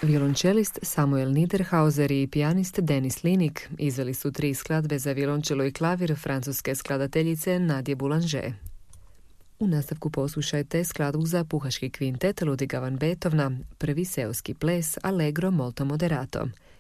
Violončelist Samuel Niederhauser i pijanist Denis Linik izveli su 3 skladbe za violončelo i klavir francuske skladateljice Nadje Boulanger. U nastavku poslušajte skladbu za puhački kvintet Ludwiga van Beethovna, prvi seoski ples Allegro molto moderato.